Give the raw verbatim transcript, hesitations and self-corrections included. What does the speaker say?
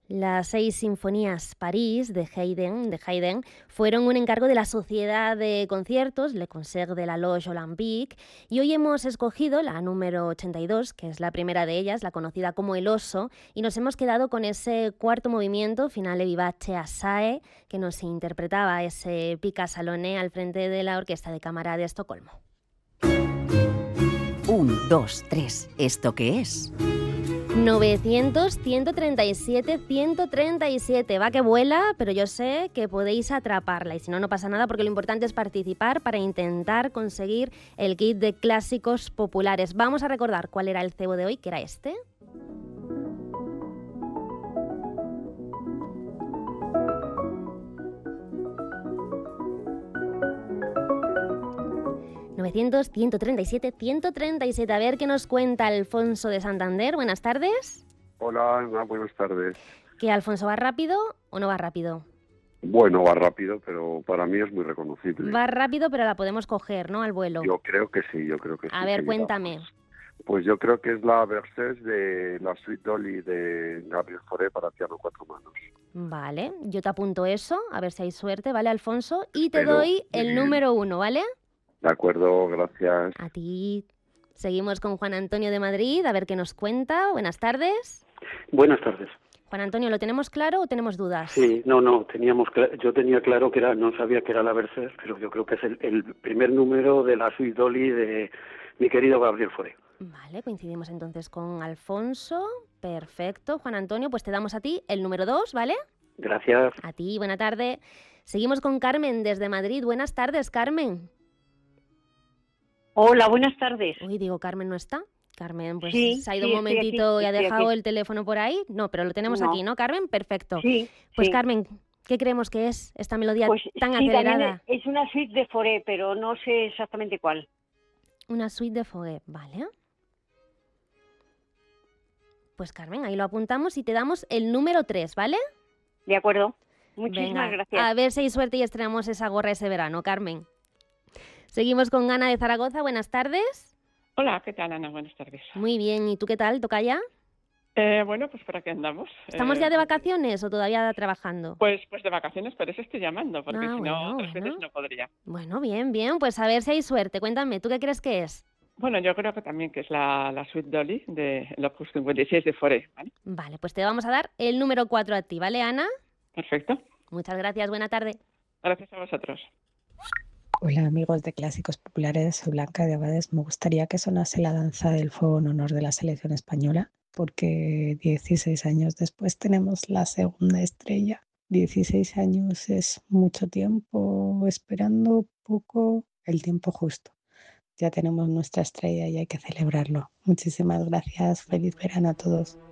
Las seis sinfonías París de Haydn, de Haydn fueron un encargo de la Sociedad de Conciertos Le Concert de la Loge Olympique, y hoy hemos escogido la número ochenta y dos, que es la primera de ellas, la conocida como El Oso, y nos hemos quedado con ese cuarto movimiento, Finale vivace assai, que nos interpretaba ese Picca Salone al frente de la Orquesta de Cámara de Estocolmo. Un, dos, tres. ¿Esto qué es? novecientos, ciento treinta y siete, ciento treinta y siete. Va que vuela, pero yo sé que podéis atraparla. Y si no, no pasa nada, porque lo importante es participar para intentar conseguir el kit de clásicos populares. Vamos a recordar cuál era el cebo de hoy, que era este. novecientos, ciento treinta y siete, ciento treinta y siete. A ver qué nos cuenta Alfonso de Santander. Buenas tardes. Hola, Ana, buenas tardes. ¿Que Alfonso va rápido o no va rápido? Bueno, va rápido, pero para mí es muy reconocible. Va rápido, pero la podemos coger, ¿no? Al vuelo. Yo creo que sí, yo creo que sí. A ver, que cuéntame. llegamos. Pues yo creo que es la Berceuse de la Suite Dolly de Gabriel Fauré para piano cuatro manos. Vale, yo te apunto eso, a ver si hay suerte, ¿vale, Alfonso? Y te Espero. doy Muy el bien. número uno, ¿vale? De acuerdo, gracias. A ti. Seguimos con Juan Antonio de Madrid, a ver qué nos cuenta. Buenas tardes. Buenas tardes. Juan Antonio, ¿lo tenemos claro o tenemos dudas? Sí, no, no, teníamos cla- yo tenía claro que era, no sabía que era la Berceuse, pero yo creo que es el, el primer número de la Suite Dolly de mi querido Gabriel Fauré. Vale, coincidimos entonces con Alfonso. Perfecto. Juan Antonio, pues te damos a ti el número dos, ¿vale? Gracias. A ti, buena tarde. Seguimos con Carmen desde Madrid. Buenas tardes, Carmen. Hola, buenas tardes. Uy, digo, Carmen no está. Carmen, pues Sí, se ha ido sí, un estoy momentito aquí, y ha estoy dejado aquí. el teléfono por ahí. No, pero lo tenemos No. aquí, ¿no, Carmen? Perfecto. Sí, Pues sí. Carmen, ¿qué creemos que es esta melodía Pues tan sí, también acelerada? es es una suite de Fauré, pero no sé exactamente cuál. Una suite de Fauré, ¿vale? Pues Carmen, ahí lo apuntamos y te damos el número tres, ¿vale? De acuerdo. Muchísimas Venga, gracias. a ver si hay suerte y estrenamos esa gorra ese verano, Carmen. Seguimos con Ana de Zaragoza. Buenas tardes. Hola, ¿qué tal, Ana? Buenas tardes. Muy bien, ¿y tú qué tal? ¿Toca ya? Eh, bueno, pues por aquí andamos. ¿Estamos Eh, ya de vacaciones o todavía trabajando? Pues, pues de vacaciones, pero eso estoy llamando, porque Ah, si bueno, no, otras bueno. veces no podría. Bueno, bien, bien, pues a ver si hay suerte. Cuéntame, ¿tú qué crees que es? Bueno, yo creo que también que es la, la Suite Dolly de el Opus cincuenta y seis de Fauré, ¿vale? Vale, pues te vamos a dar el número cuatro a ti, ¿vale, Ana? Perfecto. Muchas gracias, buena tarde. Gracias a vosotros. Hola amigos de Clásicos Populares, soy Blanca de Abades. Me gustaría que sonase la danza del fuego en honor de la selección española, porque dieciséis años después tenemos la segunda estrella. dieciséis años es mucho tiempo esperando, poco, el tiempo justo. Ya tenemos nuestra estrella y hay que celebrarlo. Muchísimas gracias, feliz verano a todos.